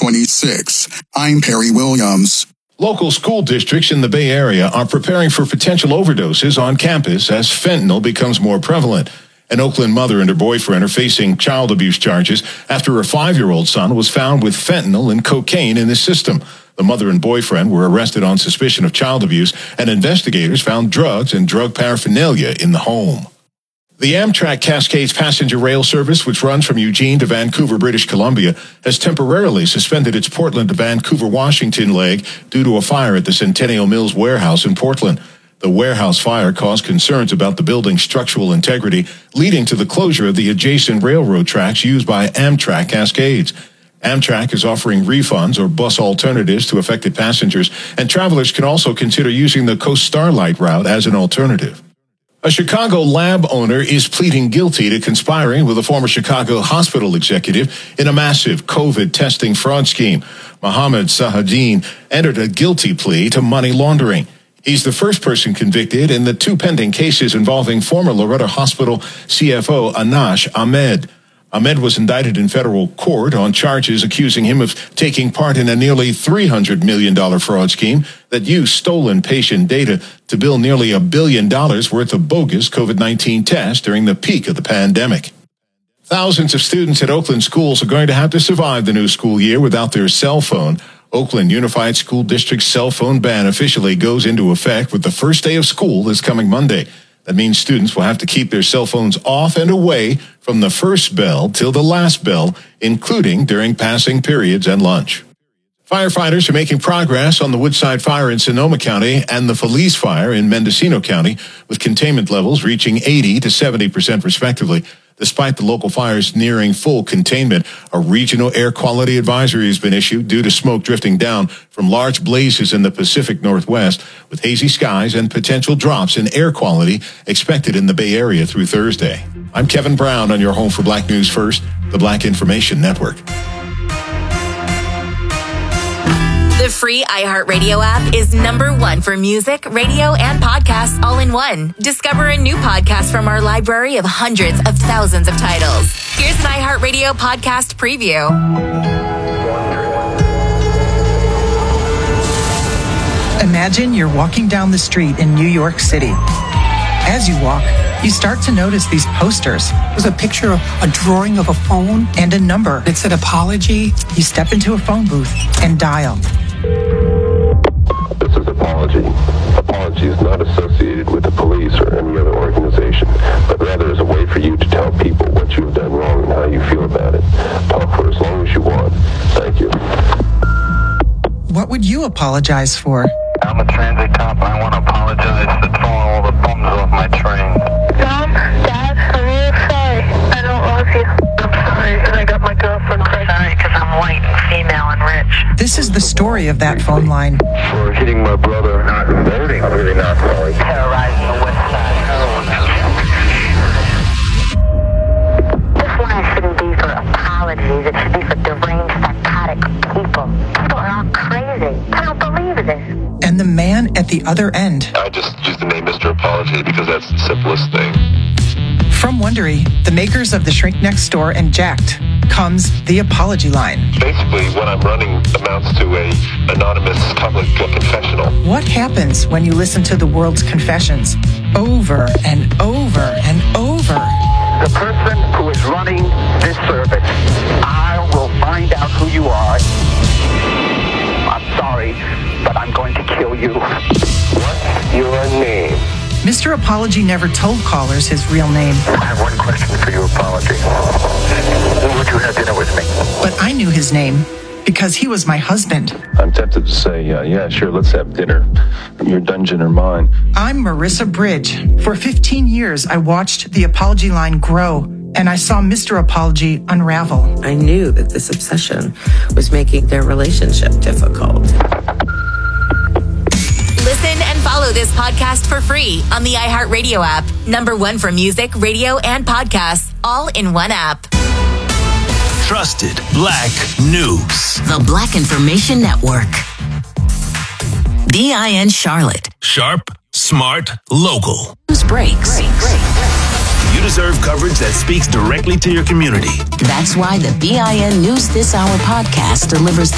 26. I'm Perry Williams. Local school districts in the Bay Area are preparing for potential overdoses on campus as fentanyl becomes more prevalent. An Oakland mother and her boyfriend are facing child abuse charges after her 5-year-old son was found with fentanyl and cocaine in his system. The mother and boyfriend were arrested on suspicion of child abuse, and investigators found drugs and drug paraphernalia in the home. The Amtrak Cascades passenger rail service, which runs from Eugene to Vancouver, British Columbia, has temporarily suspended its Portland to Vancouver, Washington leg due to a fire at the Centennial Mills warehouse in Portland. The warehouse fire caused concerns about the building's structural integrity, leading to the closure of the adjacent railroad tracks used by Amtrak Cascades. Amtrak is offering refunds or bus alternatives to affected passengers, and travelers can also consider using the Coast Starlight route as an alternative. A Chicago lab owner is pleading guilty to conspiring with a former Chicago hospital executive in a massive COVID testing fraud scheme. Mohammed Sahadin entered a guilty plea to money laundering. He's the first person convicted in the 2 pending cases involving former Loretta Hospital CFO Anash Ahmed. Ahmed was indicted in federal court on charges accusing him of taking part in a nearly $300 million fraud scheme that used stolen patient data to bill nearly $1 billion worth of bogus COVID-19 tests during the peak of the pandemic. Thousands of students at Oakland schools are going to have to survive the new school year without their cell phone. Oakland Unified School District's cell phone ban officially goes into effect with the first day of school this coming Monday. That means students will have to keep their cell phones off and away from the first bell till the last bell, including during passing periods and lunch. Firefighters are making progress on the Woodside Fire in Sonoma County and the Feliz Fire in Mendocino County, with containment levels reaching 80 to 70% respectively. Despite the local fires nearing full containment, a regional air quality advisory has been issued due to smoke drifting down from large blazes in the Pacific Northwest, with hazy skies and potential drops in air quality expected in the Bay Area through Thursday. I'm Kevin Brown on your home for Black News First, the Black Information Network. The free iHeartRadio app is #1 for music, radio, and podcasts all in one. Discover a new podcast from our library of hundreds of thousands of titles. Here's an iHeartRadio podcast preview. Imagine you're walking down the street in New York City. As you walk, you start to notice these posters. There's a picture of a drawing of a phone and a number. It said apology. You step into a phone booth and dial. This is Apology. Apology is not associated with the police or any other organization, but rather is a way for you to tell people what you've done wrong and how you feel about it. Talk for as long as you want. Thank you. What would you apologize for? I'm a transit cop and I want to apologize for throwing all the bums off my train. Mom, Dad, I'm really sorry. I don't love you. I'm sorry because I got my girlfriend pregnant. Sorry because I'm white and female and rich. This is the story of that phone line. For hitting my brother, not voting, I'm really not sorry. Terrorizing the West Side. This line shouldn't be for apologies. It should be for deranged, psychotic people. People are all crazy. I don't believe this. And the man at the other end. I just use the name Mr. Apology because that's the simplest thing. From Wondery, the makers of The Shrink Next Door and Jacked, comes the Apology Line. Basically, what I'm running amounts to a anonymous public confessional. What happens when you listen to the world's confessions over and over and over? The person who is running this service, I will find out who you are. I'm sorry, but I'm going to kill you. What's your name? Mr. Apology never told callers his real name. I have one question for you, Apology. Would you have dinner with me? But I knew his name because he was my husband. I'm tempted to say, yeah, sure, let's have dinner. Your dungeon or mine. I'm Marissa Bridge. For 15 years, I watched the Apology Line grow, and I saw Mr. Apology unravel. I knew that this obsession was making their relationship difficult. Listen and follow this podcast for free on the iHeartRadio app. #1 for music, radio, and podcasts, all in one app. Trusted Black News. The Black Information Network. BIN Charlotte. Sharp, smart, local. News breaks. You deserve coverage that speaks directly to your community. That's why the BIN News This Hour podcast delivers